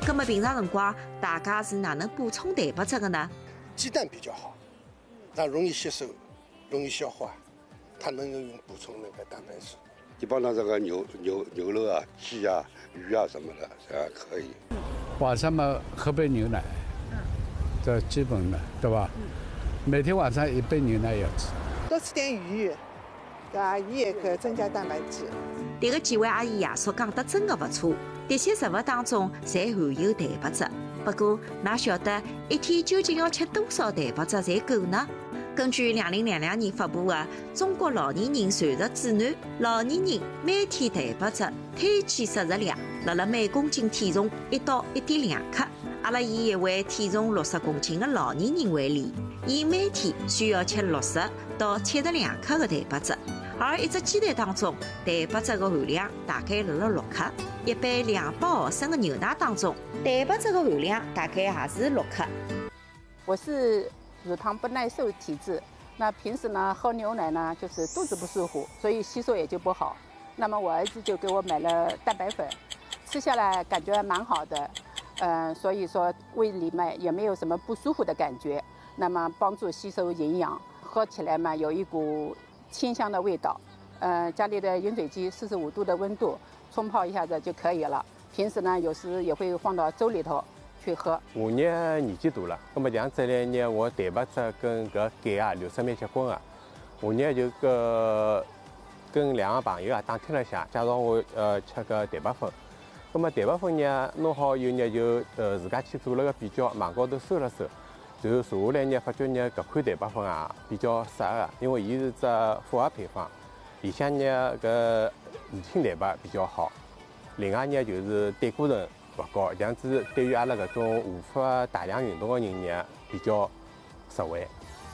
那么平常辰光大家是哪能补充蛋白质的呢？ 鸡蛋比较好，它容易吸收，容易消化，它能够用补充那个蛋白质。 一般的这个牛肉啊、鸡啊、鱼啊什么的，可以。 晚上嘛，喝杯牛奶，这基本的，对吧？每天晚上1杯牛奶要吃。 多吃点鱼，对吧？鱼也可以增加蛋白质。 迭个几位阿姨爷叔讲得真的不错，这些食物当中侪含有蛋白质。不过，哪晓得一天究竟要吃多少蛋白质才够呢？根据2022年发布的《中国老年人膳食指南》，老年人每天蛋白质推荐摄入量辣每公斤体重1到1.2克。阿拉以一位体重60公斤的老年人为例，伊每天需要吃60到72克的蛋白质，而一只鸡蛋当中蛋白质的含量大概辣6克，一杯200毫升的牛奶当中蛋白质的含量大概也是6克。 我是乳糖不耐受体质，那平时呢喝牛奶呢就是肚子不舒服，所以吸收也就不好。那么我儿子就给我买了蛋白粉，吃下来感觉还蛮好的，所以说胃里面也没有什么不舒服的感觉，那么帮助吸收营养，喝起来嘛有一股清香的味道。家里的饮水机45度的温度冲泡一下子就可以了。平时呢有时也会放到粥里头去喝。 我呢年纪大了，那么像这2年我蛋白质跟搿钙啊流失蛮结棍啊。我呢就跟2个朋友啊打听了一下，介绍我吃个蛋白粉。那么蛋白粉呢弄好以后呢就自家去做了个比较，网高头搜了搜，然后查下来呢发觉呢搿款蛋白粉啊比较适合，因为伊是只复合配方，里向呢搿乳清蛋白比较好，另外呢就是胆固醇不高，这样子对于阿拉搿种无法大量运动的人呢比较实惠。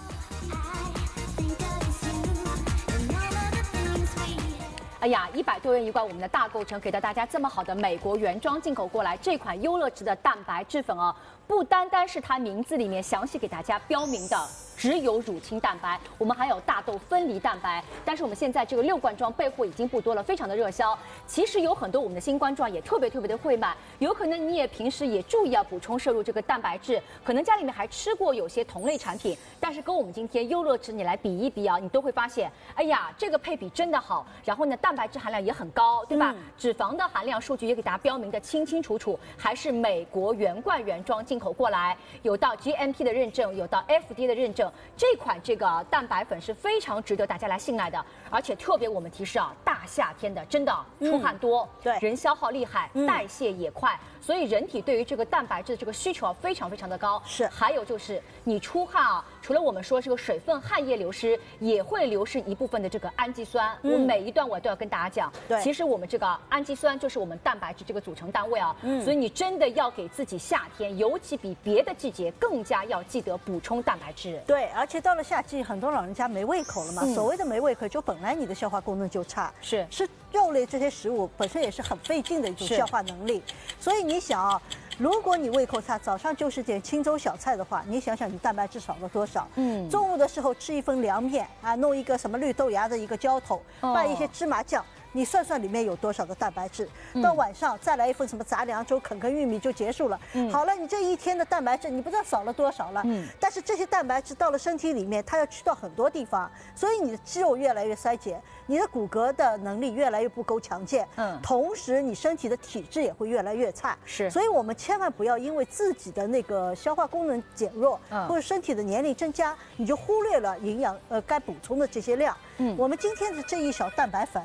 哎呀，100多元一罐，我们的大购城给到大家这么好的美国原装进口过来这款优乐值的蛋白质粉哦，不单单是它名字里面详细给大家标明的只有乳清蛋白，我们还有大豆分离蛋白。但是我们现在这个6罐装备货已经不多了，非常的热销。其实有很多我们的新观众也特别的会买，有可能你也平时也注意要补充摄入这个蛋白质，可能家里面还吃过有些同类产品，但是跟我们今天优乐值你来比一比啊，你都会发现，哎呀，这个配比真的好，然后呢蛋白质含量也很高，对吧？脂肪的含量数据也给大家标明的清清楚楚，还是美国原罐原装进口过来，有到 GMP 的认证，有到 FDA 的认证。这款这个蛋白粉是非常值得大家来信赖的，而且特别我们提示啊，大夏天的真的出汗多， 对， 人消耗厉害，代谢也快，所以人体对于这个蛋白质的这个需求非常的高。 是， 还有就是你出汗啊，除了我们说这个水分、汗液流失，也会流失一部分的这个氨基酸。我每一段我都要跟大家讲， 对， 其实我们这个氨基酸就是我们蛋白质这个组成单位啊。所以你真的要给自己夏天，尤其比别的季节更加要记得补充蛋白质。 对，而且到了夏季，很多老人家没胃口了嘛。所谓的没胃口，就本来你的消化功能就差， 是吃肉类这些食物本身也是很费劲的一种消化能力。所以你想啊，如果你胃口差，早上就是点清粥小菜的话，你想想你蛋白质少了多少？中午的时候吃一份凉面啊，弄一个什么绿豆芽的一个浇头，拌一些芝麻酱。你算算里面有多少的蛋白质，到晚上再来一份什么杂粮粥、啃玉米就结束了。好了，你这一天的蛋白质你不知道少了多少了。但是这些蛋白质到了身体里面，它要去到很多地方，所以你的肌肉越来越衰竭，你的骨骼的能力越来越不够强健。同时你身体的体质也会越来越差。 是， 所以我们千万不要因为自己的那个消化功能减弱，或者身体的年龄增加，你就忽略了营养该补充的这些量。我们今天的这一勺蛋白粉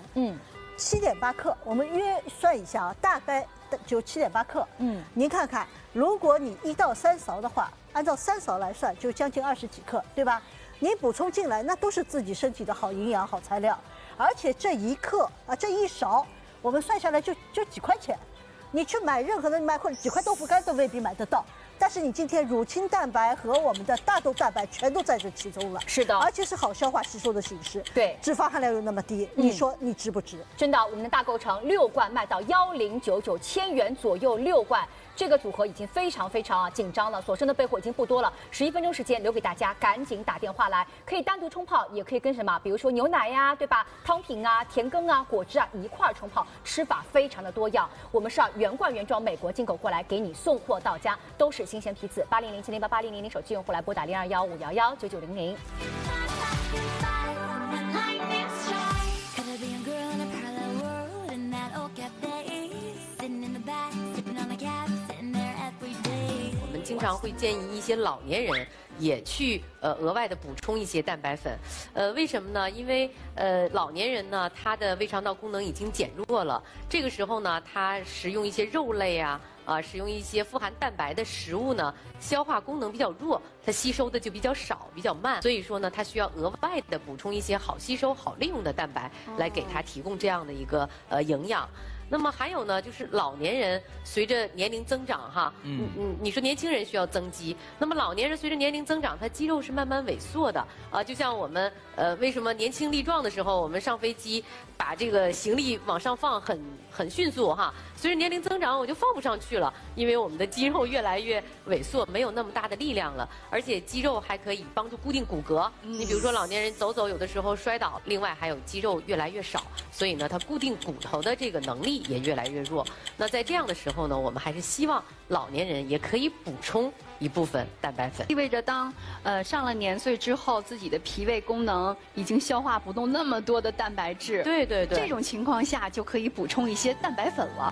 ，7.8克，我们约算一下啊，大概就7.8克。您看看，如果你1到3勺的话，按照3勺来算，就将近20几克，对吧？你补充进来，那都是自己身体的好营养、好材料。而且这1克啊，这1勺，我们算下来就几块钱。你去买任何的买或者几块豆腐干都未必买得到， 但是你今天乳清蛋白和我们的大豆蛋白全都在这其中了， 是的， 而且是好消化吸收的形式， 对， 脂肪含量又那么低，你说你值不值？ 真的，我们的大购城6罐卖到1099，1000元左右6罐。这个组合已经非常紧张了，所剩的备货已经不多了，11分钟时间留给大家，赶紧打电话来，可以单独冲泡，也可以跟什么，比如说牛奶呀，对吧？汤品啊、甜羹啊、果汁啊一块冲泡，吃法非常的多样。我们是原罐原装美国进口过来，给你送货到家，都是新鲜批次。8007088000手机用户来拨打0215119900。 经常会建议一些老年人也去额外的补充一些蛋白粉，为什么呢？因为老年人呢，他的胃肠道功能已经减弱了，这个时候呢，他食用一些肉类啊，食用一些富含蛋白的食物呢，消化功能比较弱，它吸收的就比较少，比较慢，所以说呢，它需要额外的补充一些好吸收、好利用的蛋白，来给他提供这样的一个营养。那么还有呢，就是老年人随着年龄增长哈，你说年轻人需要增肌，那么老年人随着年龄增长，他肌肉是慢慢萎缩的啊。就像我们为什么年轻力壮的时候，我们上飞机把这个行李往上放很迅速哈，随着年龄增长我就放不上去了，因为我们的肌肉越来越萎缩，没有那么大的力量了，而且肌肉还可以帮助固定骨骼。你比如说老年人走有的时候摔倒，另外还有肌肉越来越少，所以呢，它固定骨头的这个能力也越来越弱。那在这样的时候呢，我们还是希望老年人也可以补充一部分蛋白粉。 意味着当上了年岁之后，自己的脾胃功能已经消化不动那么多的蛋白质。 对， 这种情况下就可以补充一些蛋白粉了。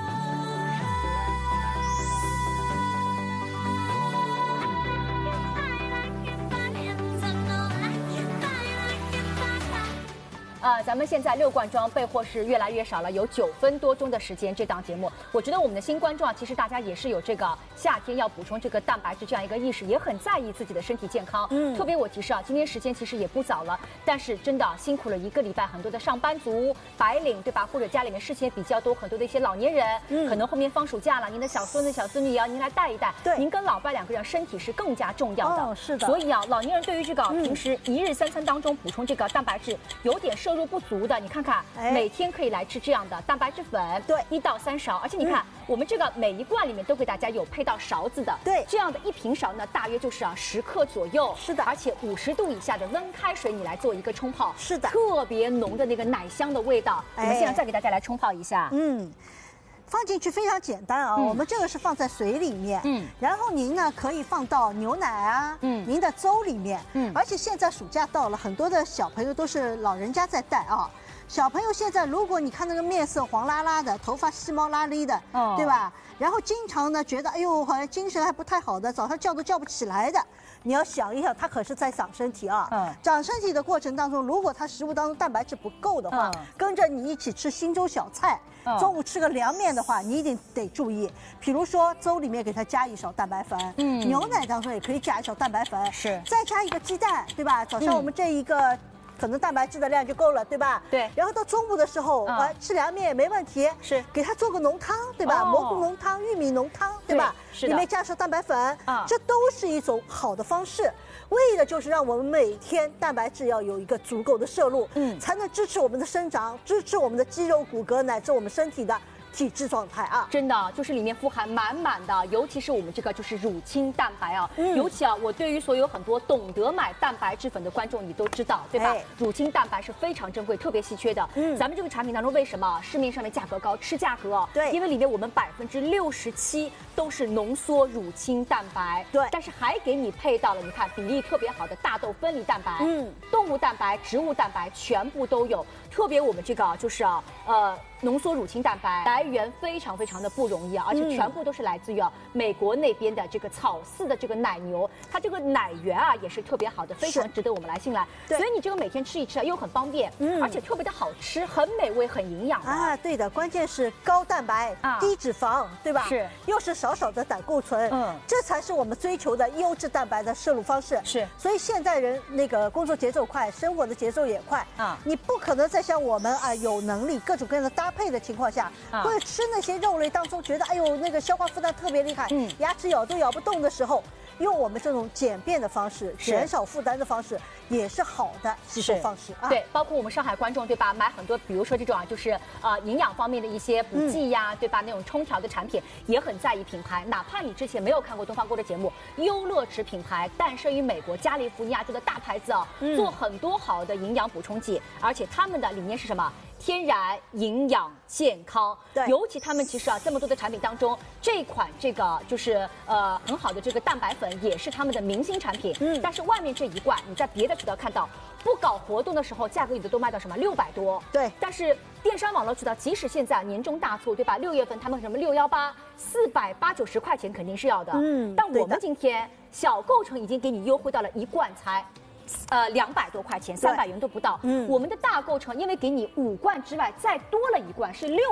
咱们现在6罐装备货是越来越少了，有9分多钟的时间。这档节目，我觉得我们的新观众啊，其实大家也是有这个夏天要补充这个蛋白质这样一个意识，也很在意自己的身体健康。特别我提示啊，今天时间其实也不早了，但是真的辛苦了1个礼拜，很多的上班族、白领，对吧？或者家里面事情比较多，很多的一些老年人，可能后面放暑假了，您的小孙子、小孙女也要您来带一带。对，您跟老伴2个人身体是更加重要的。 哦，是的。 所以啊，老年人对于这个平时1日3餐当中补充这个蛋白质有点摄入不足的，你看看，每天可以来吃这样的蛋白质粉，对，1到3勺，而且你看，我们这个每一罐里面都给大家有配到勺子的，对，这样的1瓶勺呢，大约就是10克左右，是的，而且50度以下的温开水你来做一个冲泡，是的，特别浓的那个奶香的味道，我们现在再给大家来冲泡一下， 放进去非常简单啊，我们这个是放在水里面，然后您呢可以放到牛奶啊，您的粥里面，而且现在暑假到了，很多的小朋友都是老人家在带啊。小朋友现在，如果你看那个面色黄拉拉的，头发细毛拉里的，对吧？然后经常呢觉得，哎呦，好像精神还不太好的，早上叫都叫不起来的。你要想一想，他可是在长身体啊。长身体的过程当中，如果他食物当中蛋白质不够的话，跟着你一起吃新粥小菜，中午吃个凉面的话，你一定得注意。比如说粥里面给他加1勺蛋白粉，牛奶当中也可以加1勺蛋白粉，是，再加1个鸡蛋，对吧？早上我们这一个。可能蛋白质的量就够了，对吧？对。然后到中午的时候，吃凉面也没问题，是给他做个浓汤，对吧？蘑菇浓汤、玉米浓汤，对吧？是的。里面加上蛋白粉，这都是一种好的方式，为的就是让我们每天蛋白质要有一个足够的摄入，才能支持我们的生长，支持我们的肌肉、骨骼乃至我们身体的体质状态啊，真的就是里面富含满满的，尤其是我们这个就是乳清蛋白啊，尤其啊，我对于所有很多懂得买蛋白质粉的观众，你都知道，对吧？乳清蛋白是非常珍贵、特别稀缺的。咱们这个产品当中，为什么市面上面价格高？吃价格，对，因为里面我们67%都是浓缩乳清蛋白，对，但是还给你配到了，你看比例特别好的大豆分离蛋白，动物蛋白、植物蛋白全部都有。特别我们这个就是浓缩乳清蛋白来源非常的不容易啊，而且全部都是来自于美国那边的这个草饲的这个奶牛，它这个奶源啊也是特别好的，非常值得我们来信赖。所以你这个每天吃一吃又很方便，而且特别的好吃，很美味，很营养啊。对的，关键是高蛋白、低脂肪，对吧？是，又是少的胆固醇，这才是我们追求的优质蛋白的摄入方式。是，所以现在人那个工作节奏快，生活的节奏也快啊，你不可能在像我们啊有能力各种各样的搭配的情况下，或者吃那些肉类当中觉得哎呦那个消化负担特别厉害，牙齿咬都咬不动的时候，用我们这种简便的方式，减少负担的方式，也是好的吸收方式啊。 对，包括我们上海观众对吧，买很多比如说这种啊，就是营养方面的一些补剂呀，对吧？那种冲调的产品也很在意品牌，哪怕你之前没有看过东方锅的节目，优乐池品牌诞生于美国加利福尼亚州的大牌子啊，做很多好的营养补充剂，而且他们的理念是什么？天然、营养、健康。对，尤其他们其实啊，这么多的产品当中，这款这个就是很好的这个蛋白粉也是他们的明星产品。但是外面这一罐，你在别的渠道看到，不搞活动的时候，价格有的都卖到什么600多。对，但是电商网络渠道，即使现在年终大促，对吧？6月份他们什么618，480-90块钱肯定是要的。但我们今天小购城已经给你优惠到了1罐才。200多块钱，300元都不到。我们的大购城因为给你5罐之外再多了1罐，是